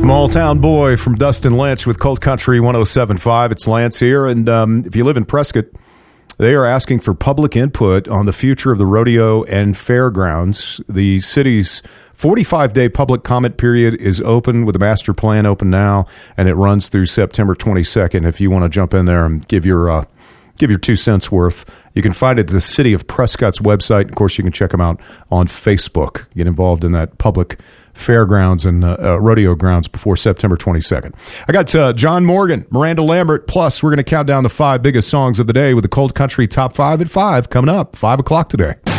Small Town Boy from Dustin Lynch with Cold Country 107.5. It's Lance here. And if you live in Prescott, they are asking for public input on the future of the rodeo and fairgrounds. The city's 45-day public comment period is open with a master plan open now, and it runs through September 22nd. If you want to jump in there and give your 2 cents worth, you can find it at the City of Prescott's website. Of course, you can check them out on Facebook. Get involved in that public fairgrounds and rodeo grounds before September 22nd. I got John Morgan, Miranda Lambert, plus we're going to count down the 5 biggest songs of the day with the Cold Country Top 5 at 5 coming up, 5 o'clock today.